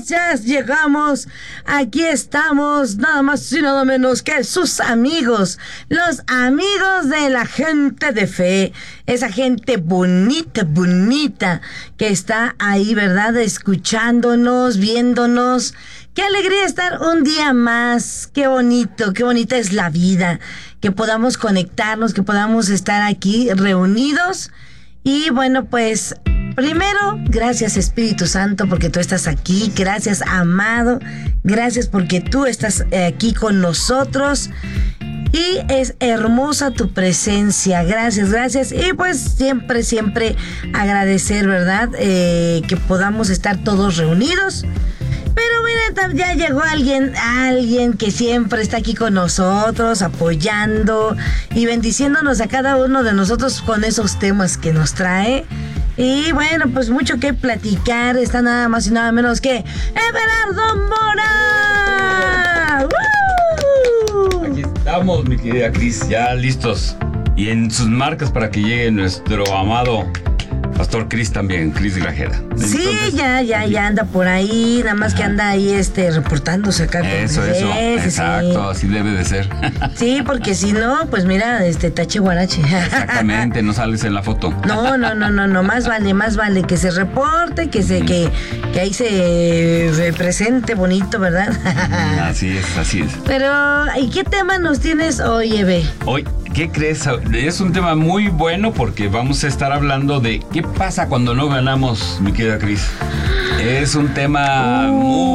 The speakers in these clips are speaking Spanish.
ya llegamos. Aquí estamos, nada más y nada menos que sus amigos, los amigos de la gente de fe, esa gente bonita, bonita, que está ahí, ¿verdad? Escuchándonos, viéndonos. Qué alegría estar un día más, qué bonito, qué bonita es la vida, que podamos conectarnos, que podamos estar aquí reunidos. Y bueno, pues primero, gracias Espíritu Santo porque tú estás aquí, gracias amado, gracias porque tú estás aquí con nosotros y es hermosa tu presencia, gracias y pues siempre agradecer, ¿verdad? Que podamos estar todos reunidos. Pero mira, ya llegó alguien que siempre está aquí con nosotros, apoyando y bendiciéndonos a cada uno de nosotros con esos temas que nos trae. Y bueno, pues mucho que platicar, está nada más y nada menos que Everardo Mora. ¡Woo! Aquí estamos, mi querida Cris, ya listos y en sus marcas para que llegue nuestro amado Pastor Cris también, Cris Grajeda. Sí, entonces, ya anda por ahí, nada más que anda ahí reportándose acá. Eso, exacto, sí. Así debe de ser. Sí, porque si no, pues mira, tache guarache. Exactamente, no sales en la foto. No, más vale que se reporte, que ahí se presente bonito, ¿verdad? Así es. Pero, ¿y qué tema nos tienes hoy, Eve? Hoy, ¿qué crees? Es un tema muy bueno porque vamos a estar hablando de qué pasa cuando no ganamos, mi querida Cris. Es un tema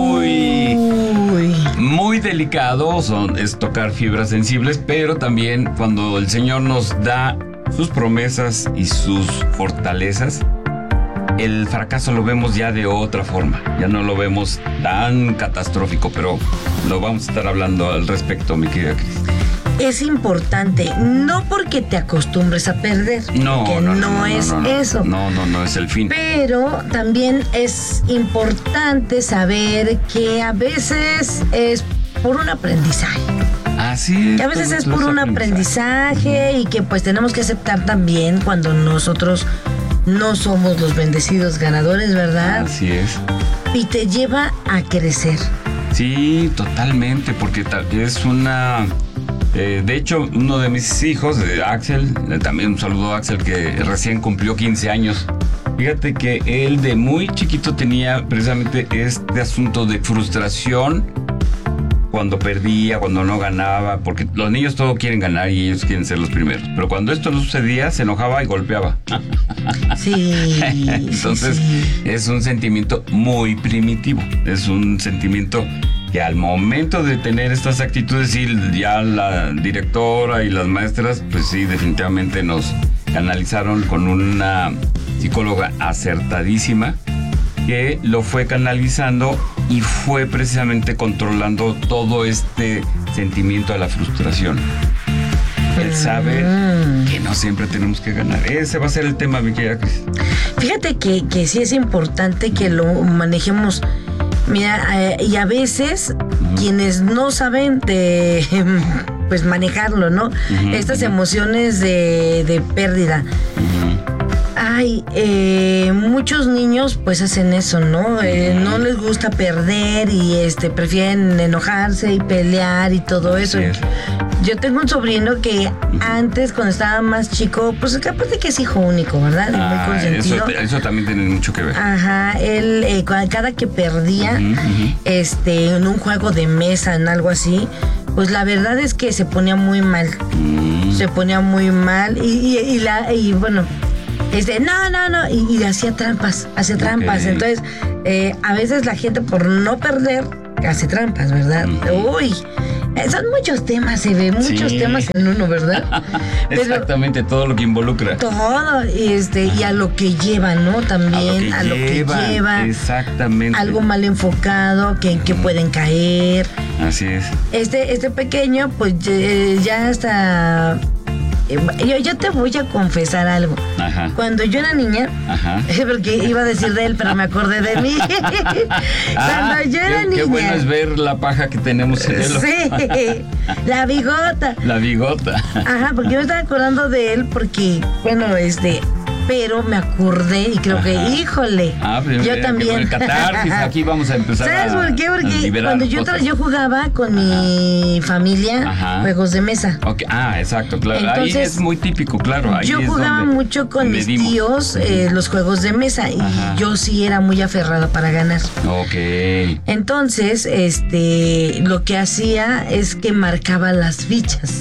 muy delicado, es tocar fibras sensibles, pero también cuando el Señor nos da sus promesas y sus fortalezas, el fracaso lo vemos ya de otra forma, ya no lo vemos tan catastrófico, pero lo vamos a estar hablando al respecto, mi querida Cris. Es importante, no porque te acostumbres a perder, no es eso. No es el fin. Pero también es importante saber que a veces es por un aprendizaje. Así es. Que a veces es por un aprendizaje y que pues tenemos que aceptar también cuando nosotros no somos los bendecidos ganadores, ¿verdad? Así es. Y te lleva a crecer. Sí, totalmente, porque es una... de hecho, uno de mis hijos, Axel, también un saludo a Axel que recién cumplió 15 años. Fíjate que él de muy chiquito tenía precisamente este asunto de frustración cuando perdía, cuando no ganaba, porque los niños todo quieren ganar y ellos quieren ser los primeros. Pero cuando esto no sucedía, se enojaba y golpeaba. Sí. Entonces, es un sentimiento muy primitivo. Es un sentimiento que al momento de tener estas actitudes, sí, ya la directora y las maestras, pues sí, definitivamente nos canalizaron con una psicóloga acertadísima que lo fue canalizando y fue precisamente controlando todo este sentimiento de la frustración. El saber que no siempre tenemos que ganar. Ese va a ser el tema, mi querida Cris. Fíjate que sí es importante que lo manejemos. Mira, y a veces quienes no saben pues manejarlo, ¿no? Estas emociones de pérdida. Ay, muchos niños pues hacen eso, ¿no? No les gusta perder y prefieren enojarse y pelear y todo eso. Yo tengo un sobrino que antes, cuando estaba más chico, pues aparte que es hijo único, ¿verdad? Muy consentido. Eso también tiene mucho que ver. Ajá, él cada que perdía, en un juego de mesa, en algo así, pues la verdad es que se ponía muy mal. Se ponía muy mal y bueno, no, y hacía trampas. Okay. Entonces, a veces la gente por no perder hace trampas, ¿verdad? Uy, son muchos temas, se ve muchos temas en uno, ¿verdad? Exactamente, todo lo que involucra. Todo, y a lo que lleva, ¿no? También, a lo que lleva. Exactamente. Algo mal enfocado, que pueden caer. Así es. Este pequeño, pues ya está... Yo te voy a confesar algo. Ajá. Cuando yo era niña, porque iba a decir de él, pero me acordé de mí. Cuando yo era niña. Qué bueno es ver la paja que tenemos en él. Sí, la bigota. La bigota. Ajá, porque yo me estaba acordando de él porque, bueno, pero me acordé y creo que, híjole, pues, yo también. El catarsis, aquí vamos a empezar. ¿Sabes por qué? Porque cuando yo jugaba con mi familia juegos de mesa. Okay. Exacto, claro. Entonces, ahí es muy típico, claro. Ahí yo jugaba mucho con mis tíos los juegos de mesa y yo sí era muy aferrada para ganar. Ok. Entonces, lo que hacía es que marcaba las fichas.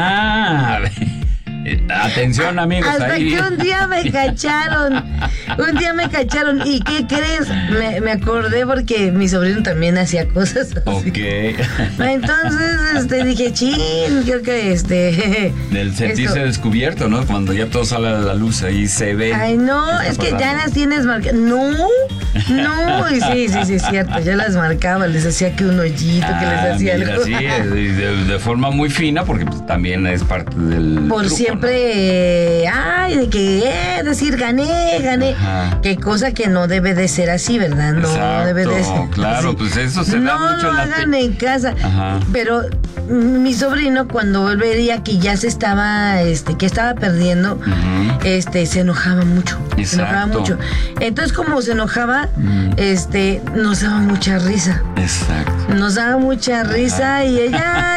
Atención, amigos. Hasta que un día me cacharon. ¿Y qué crees? Me acordé porque mi sobrino también hacía cosas así. Ok. Entonces, dije, chin, creo que Del sentirse descubierto, ¿no? Cuando ya todo sale a la luz, ahí se ve. Ay, no, es que ya las tienes marcadas. No, y sí, es cierto. Ya las marcaba, les hacía que un hoyito, que les hacía algo. Sí, de forma muy fina, porque pues, también es parte del. Por truco, siempre, ¿no? De que decir gané. Qué cosa que no debe de ser así, ¿verdad? No debe de ser. Claro, así. Pues eso se da mucho en la hagan en casa. Pero mi sobrino, cuando veía que ya se estaba, que estaba perdiendo, se enojaba mucho. Exacto. Se enojaba mucho. Entonces, como se enojaba, nos daba mucha risa. Exacto. Nos daba mucha risa y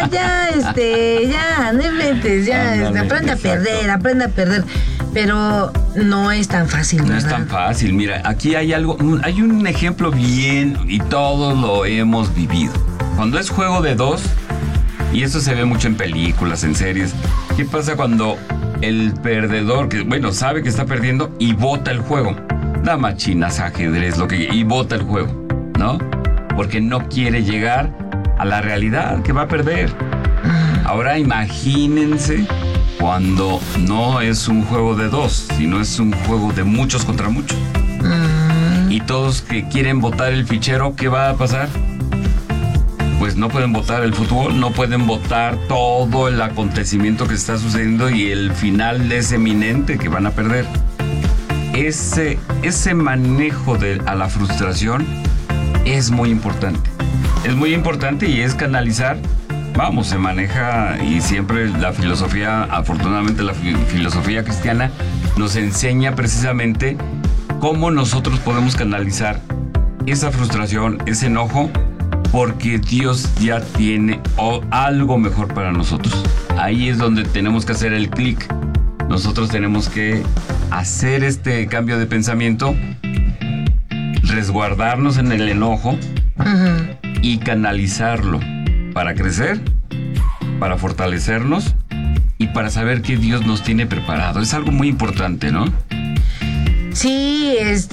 ya, no inventes, aprende a perder. Pero no es tan fácil, ¿verdad? No es tan fácil. Mira, aquí hay un ejemplo bien y todos lo hemos vivido. Cuando es juego de dos, y eso se ve mucho en películas, en series, ¿qué pasa cuando el perdedor, sabe que está perdiendo y bota el juego? Damas chinas, ajedrez, y bota el juego, ¿no? Porque no quiere llegar a la realidad que va a perder. Ahora imagínense cuando no es un juego de dos, sino es un juego de muchos contra muchos. Y todos que quieren votar el fichero, ¿qué va a pasar? Pues no pueden votar el fútbol, no pueden votar todo el acontecimiento que está sucediendo y el final es eminente que van a perder. Ese manejo a la frustración es muy importante. Es muy importante y es canalizar. Se maneja y siempre la filosofía, afortunadamente la filosofía cristiana nos enseña precisamente cómo nosotros podemos canalizar esa frustración, ese enojo, porque Dios ya tiene algo mejor para nosotros. Ahí es donde tenemos que hacer el clic. Nosotros tenemos que hacer este cambio de pensamiento, resguardarnos en el enojo y canalizarlo para crecer, para fortalecernos y para saber que Dios nos tiene preparado. Es algo muy importante, ¿no? Sí, es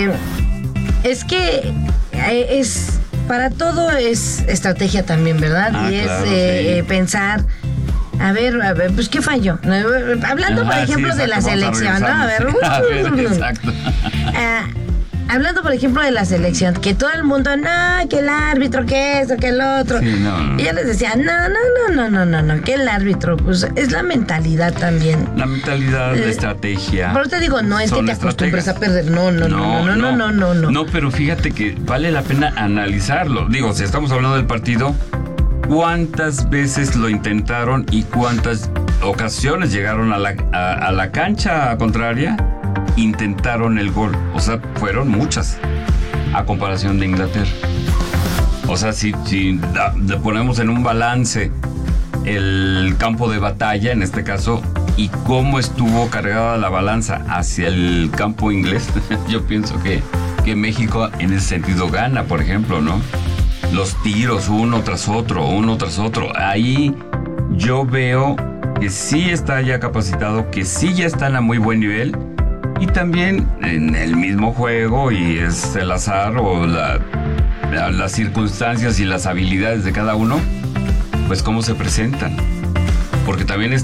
que para todo es estrategia también, ¿verdad? Y claro, es pensar, a ver, pues ¿qué falló? Hablando, por ejemplo, de la selección, ¿no? A ver, exacto. Hablando, por ejemplo, de la selección, que todo el mundo, no, que el árbitro, que eso, que el otro. Sí, no. Y yo les decía, no, que el árbitro, pues es la mentalidad también. La mentalidad, la estrategia. Pero te digo, no es que te acostumbres a perder, no. No, pero fíjate que vale la pena analizarlo. Digo, si estamos hablando del partido, ¿cuántas veces lo intentaron y cuántas ocasiones llegaron a la cancha contraria? Intentaron el gol, o sea, fueron muchas a comparación de Inglaterra. O sea, si ponemos en un balance el campo de batalla, en este caso, y cómo estuvo cargada la balanza hacia el campo inglés, yo pienso que México en ese sentido gana, por ejemplo, ¿no? Los tiros uno tras otro. Ahí yo veo que sí está ya capacitado, que sí ya están a muy buen nivel. Y también en el mismo juego, y es el azar o las circunstancias y las habilidades de cada uno, pues cómo se presentan. Porque también